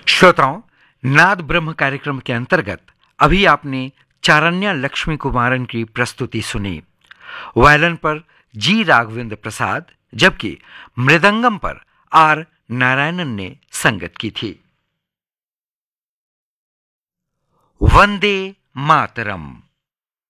श्रोताओं, नाद ब्रह्म कार्यक्रम के अंतर्गत अभी आपने चारण्या लक्ष्मी कुमारन की प्रस्तुति सुनी। वायलिन पर जी राघवेंद्र प्रसाद, जबकि मृदंगम पर आर नारायणन ने संगत की थी। वंदे मातरम।